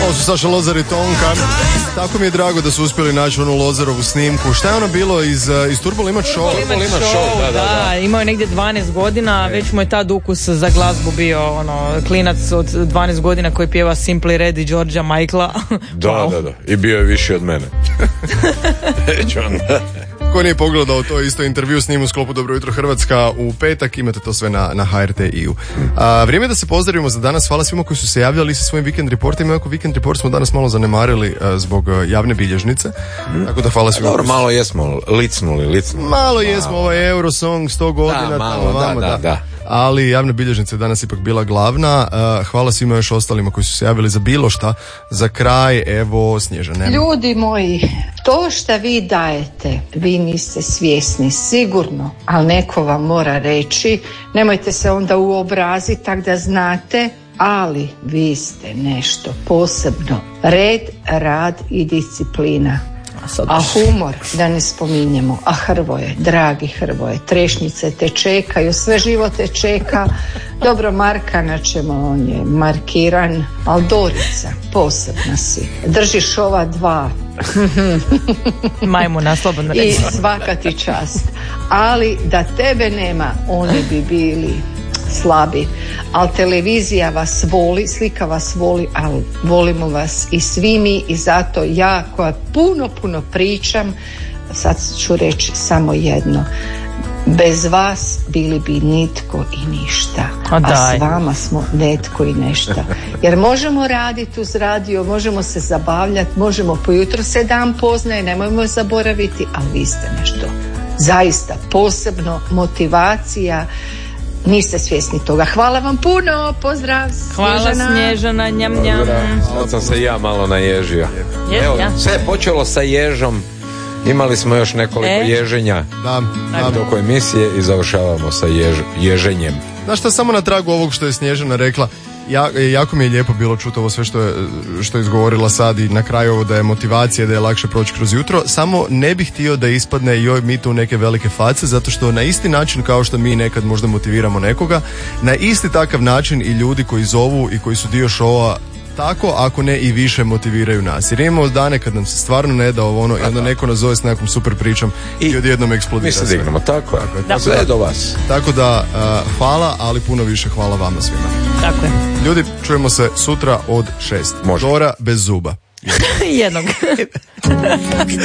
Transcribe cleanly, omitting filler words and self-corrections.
Ovo su Saša Lozar i Tonka. Tako mi je drago da su uspjeli naći onu Lozarovu snimku. Šta je ono bilo iz Turbo Limit Show? Da, imao je negdje 12 godina, već mu je tad ukus za glazbu bio klinac od 12 godina koji pjeva Simply Red i Georgia Michaela. Da. I bio je viši od mene. Ko nije pogledao to isto intervju s njim u sklopu Dobro jutro Hrvatska u petak, imate to sve na HRT-u. Vrijeme je da se pozdravimo za danas. Hvala svima koji su se javljali sa svojim vikend reportima. Iako vikend report smo danas malo zanemarili zbog javne bilježnice. Tako da hvala svima. Dobro, malo jesmo licnuli. Malo jesmo, ovaj Eurosong 100 godina. Da. Ali javna bilježnica je danas ipak bila glavna. Hvala svima još ostalima koji su se javili za bilo šta. Za kraj, evo Snježane. Ljudi moji, to što vi dajete, vi niste svjesni sigurno, ali neko vam mora reći. Nemojte se onda uobraziti tak da znate, ali vi ste nešto posebno. Red, rad i disciplina. A humor, da ne spominjemo, a Hrvoje, dragi Hrvoje, trešnice te čekaju, sve živo te čeka. Dobro, Markana ćemo, on je markiran, ali Dorica, posebna si. Držiš ova dva. Majmuna, slobodno reći. I svaka ti čast. Ali da tebe nema, oni bi bili slabi, ali televizija vas voli, slika vas voli, ali volimo vas i svi mi, i zato ja koja puno pričam, sad ću reći samo jedno: bez vas bili bi nitko i ništa, a s vama smo netko i nešto. Jer možemo raditi uz radio, možemo se zabavljati, možemo pojutro se dan poznaje, nemojmo zaboraviti, ali vi ste nešto zaista posebno, motivacija. Niste svjesni toga. Hvala vam puno, pozdrav. Hvala Snježana, njam. Sad sam se ja malo naježio. Evo, sve je počelo sa ježom. Imali smo još nekoliko ježenja toko emisije i završavamo sa ježenjem. Znaš šta, samo na tragu ovog što je Snježana rekla, jako mi je lijepo bilo čuti ovo sve što je izgovorila sad i na kraju ovo da je motivacija, da je lakše proći kroz jutro. Samo ne bih htio da ispadne joj mi tu neke velike face, zato što na isti način kao što mi nekad možda motiviramo nekoga, na isti takav način i ljudi koji zovu i koji su dio šova tako, ako ne i više, motiviraju nas. Jer imamo dane kad nam se stvarno ne da ovo i onda neko nas zove s nekom super pričom i odjednom eksplodira. Mi se dignemo, tako je. Sve je do vas. Tako da hvala, ali puno više hvala vama svima. Tako je. Ljudi, čujemo se sutra od 6. Može. Dora bez zuba. Jednog.